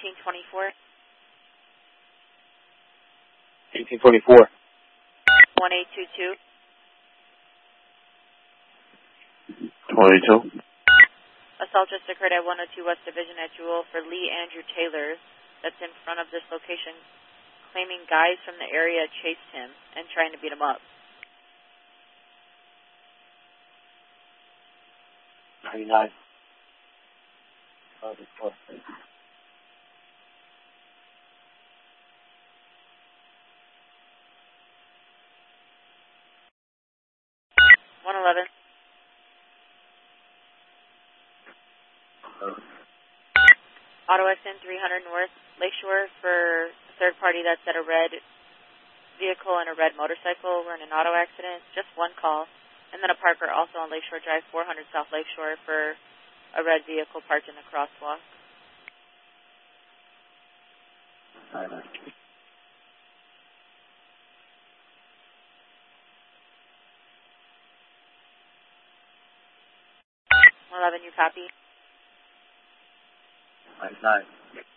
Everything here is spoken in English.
1824. 1824. 1822. 22. Assault just occurred at 102 West Division at Jewel for Lee Andrew Taylor. That's in front of this location, claiming guys from the area chased him and trying to beat him up. 99. 111. Auto SN 300 North Lakeshore for a third party that's at a red vehicle and a red motorcycle. We're in an auto accident. Just one call. And then a Parker also on Lakeshore Drive 400 South Lakeshore for a red vehicle parked in the crosswalk. Silent. 111, you copy? 99.